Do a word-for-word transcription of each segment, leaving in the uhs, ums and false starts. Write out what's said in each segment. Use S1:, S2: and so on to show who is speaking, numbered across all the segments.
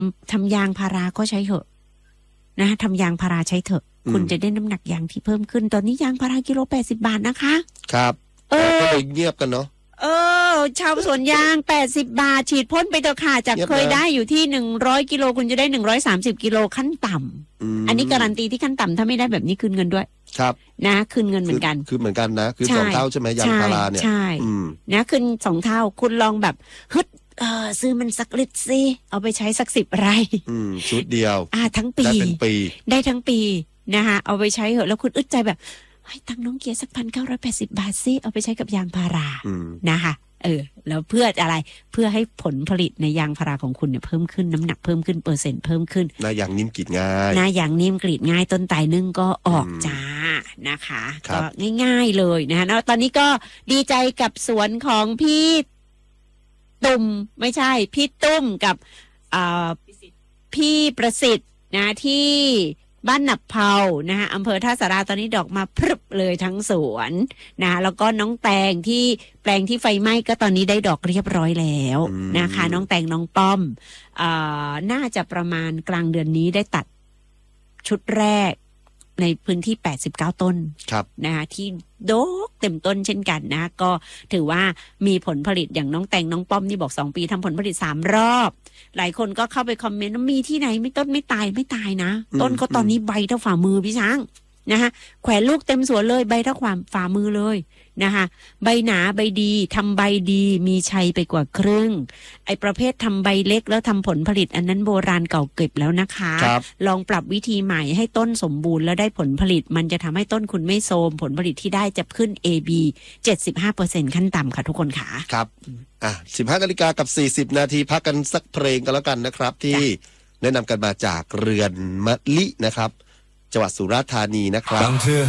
S1: ทำยางพาราก็ใช้เถอะนะทำยางพาราใช้เถอะคุณจะได้น้ำหนักยางที่เพิ่มขึ้นตอนนี้ยางพารากิโลแปดสิบบาทนะคะ
S2: ครับเออก็เลยเงียบกันเนาะ
S1: เออชาวสวนยางแปดสิบบาทฉีดพ่นไปเถอะค่ะจากเคยได้อยู่ที่หนึ่งร้อยกิโลคุณจะได้หนึ่งร้อยสามสิบกิโลขั้นต่ำอันนี้การันตีที่ขั้นต่ำถ้าไม่ได้แบบนี้คืนเงินด้วย
S2: ครับ
S1: นะคืนเงินเหมือนกัน
S2: คือเหมือนกันนะคือสองเท่าใช่ไหมยางพาราเนี่ย
S1: ใช่นะคืนสองเท่าคุณลองแบบฮึดเออซื้อมันสักลิตรสิเอาไปใช้สักสิบไร่
S2: ชุดเดียว
S1: อ่าทั้งปี
S2: ได้เป็นปี
S1: ได้ทั้งปีนะคะเอาไปใช้เหอะแล้วคุณอึดใจแบบให้ตังน้องเกียร์สักพันเก้าร้อยแปดสิบบาทสิเอาไปใช้กับยางพารานะคะเออแล้วเพื่ออะไรเพื่อให้ผลผลิตในยางพาราของคุณเนี่ยเพิ่มขึ้นน้ำหนักเพิ่มขึ้นเปอร์เซ็นต์เพิ่มขึ้น
S2: หน้ายางนิ่มกรีดง่าย
S1: หน้ายางนิ่มกรีดง่ายต้นไตรนึ่งก็ออกจ้านะคะก็ง่ายๆเลยนะคะแล้วตอนนี้ก็ดีใจกับสวนของพี่ตุ่มไม่ใช่พี่ตุ้มกับพี่ประสิทธิ์นะที่บ้านหนับเผานะคะอำเภอท่าสาราตอนนี้ดอกมาพรึบเลยทั้งสวนนะแล้วก็น้องแตงที่แปลงที่ไฟไหม้ก็ตอนนี้ได้ดอกเรียบร้อยแล้วนะคะน้องแตงน้องป้อมอ่าน่าจะประมาณกลางเดือนนี้ได้ตัดชุดแรกในพื้นที่แปดสิบเก้าต้นนะคะที่โดกเต็มต้นเช่นกันนะก็ถือว่ามีผลผลิตอย่างน้องแตงน้องป้อมนี่บอกสองปีทำผลผลิตสามรอบหลายคนก็เข้าไปคอมเมนต์ว่ามีที่ไหนไม่ต้นไม่ตายไม่ตายนะต้นก็ตอนนี้ใบเท่าฝ่ามือพี่ช้างนะคะแขวนลูกเต็มสวนเลยใบเท่าความฝ่ามือเลยนะคะใบหนาใบดีทำใบดีมีชัยไปกว่าครึ่งไอ้ประเภททำใบเล็กแล้วทำผลผลิตอันนั้นโบราณเก่าเก็บแล้วนะคะลองปรับวิธีใหม่ให้ต้นสมบูรณ์แล้วได้ผลผลิตมันจะทำให้ต้นคุณไม่โทรมผลผลิตที่ได้จะขึ้น เอ บี เจ็ดสิบห้าเปอร์เซ็นต์ ขั้นต่ำค่ะทุกคนค่ะ
S2: ครับอ่ะสิบห้านาฬิกากับสี่สิบนาทีพักกันสักเพลงกันแล้วกันนะครับที่แนะนำกันมาจากเรือนมะลินะครับจังหวัดสุราษฎร์ธานีนะครับ
S3: บางเทื่อ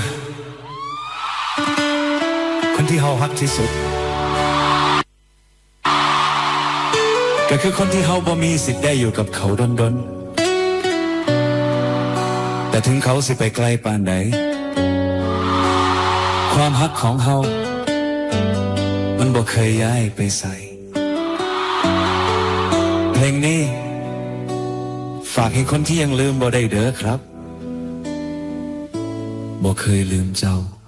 S3: คนที่เฮาฮักที่สุดก็คือคนที่เฮาบ่มีสิทธิ์ได้อยู่กับเขาดนๆแต่ถึงเขาสิไปไกลปานใดความฮักของเฮามันบ่เคยย้ายไปไสเพลงนี้ฝากให้คนที่ยังลืมบ่ได้เด้อครับบ่เคยลืมเจ้า